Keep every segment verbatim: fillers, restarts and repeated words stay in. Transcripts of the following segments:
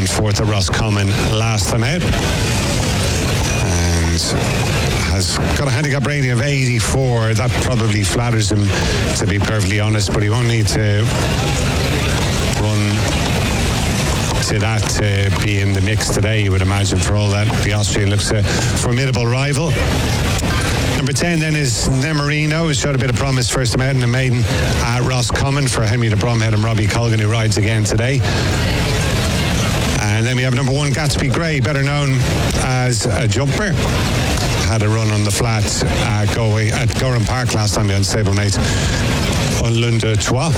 fourth at Roscommon last time out. And has got a handicap rating of eighty-four. That probably flatters him, to be perfectly honest, but he won't need to run to that to be in the mix today, you would imagine. For all that, the Austrian looks a formidable rival. Number ten then is Nemorino, who showed a bit of promise first time out in the maiden at Roscommon for Henry de Bromhead and Robbie Colgan, who rides again today. And then we have number one, Gatsby Gray, better known as a jumper. Had a run on the flat at Galway, at Gorham Park last time, the unstablemate on Lunda Trois.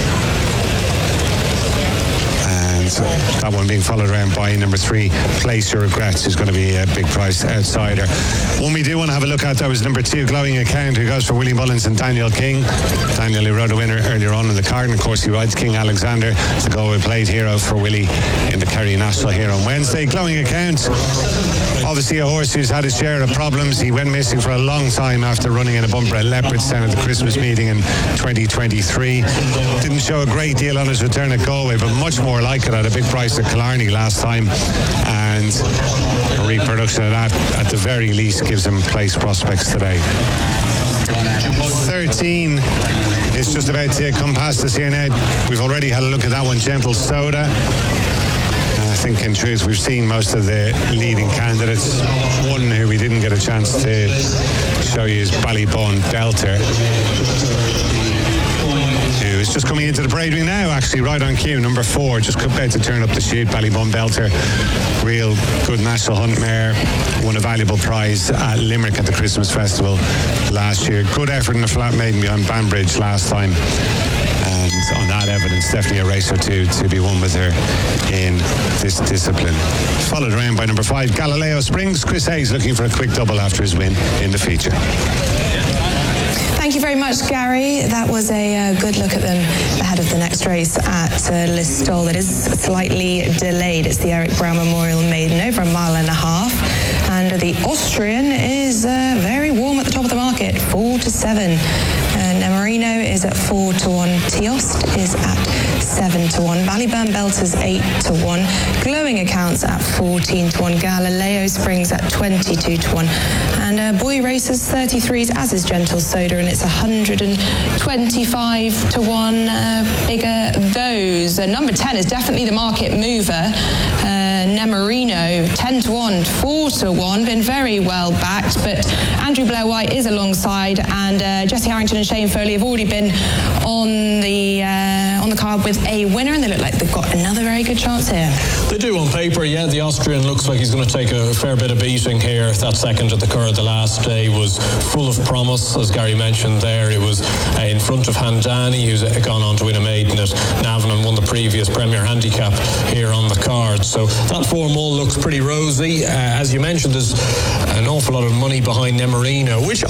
That one being followed around by number three, Place Your Regrets, who's going to be a big price outsider. One we do want to have a look at, though, is number two, Glowing Account, who goes for Willie Mullins and Daniel King. Daniel, who rode a winner earlier on in the card, and of course he rides King Alexander, the Galway Plate hero for Willie in the Kerry National here on Wednesday. Glowing Account, obviously a horse who's had his share of problems. He went missing for a long time after running in a bumper at Leopardstown at the Christmas meeting in twenty twenty-three. Didn't show a great deal on his return at Galway, but much more like it at a big price at Killarney last time, and a reproduction of that at the very least gives him place prospects today. thirteen is just about to come past us here now. We've already had a look at that one, Gentle Soda. I think in truth we've seen most of the leading candidates. One who we didn't get a chance to show you is Ballybun Belter, who is just coming into the parade ring now, actually, right on cue, number four, just about to turn up the chute. Ballybun Belter, real good national hunt mare, won a valuable prize at Limerick at the Christmas Festival last year. Good effort in the flat maiden behind Banbridge last time, and on that evidence, definitely a race or two to be won with her in this discipline. Followed around by number five, Galileo Springs. Chris Hayes looking for a quick double after his win in the feature. Thank you very much, Gary. That was a uh, good look at them ahead of the next race at uh, Listowel. It is slightly delayed. It's the Eric Brown Memorial Maiden, over a mile and a half. And the Austrian is uh, very warm at the top of the market, four to seven. Uh, Nemorino is at four to one. Tiost is at seven to one. Ballybun Belter's eight to one. Glowing Accounts at fourteen to one. Galileo Springs at twenty-two to one. And uh, Boy Racers thirty-threes, as is Gentle Soda, and it's one hundred twenty-five to one. Uh, bigger those. Uh, number ten is definitely the market mover. Uh, Nemorino, ten to one, four to one. Been very well backed, but Andrew Blair White is alongside, and uh, Jesse Harrington and Shane Foley have already been on the uh, on the card with a winner, and they look like they've got another very good chance here. They do on paper, yeah. The Austrian looks like he's going to take a fair bit of beating here. That second at the Curragh the last day was full of promise, as Gary mentioned there. It was uh, in front of Handani, who's uh, gone on to win a maiden at Navan and won the previous Premier Handicap here on the card. So that form all looks pretty rosy. Uh, as you mentioned, there's an awful lot of money behind Nemorino, which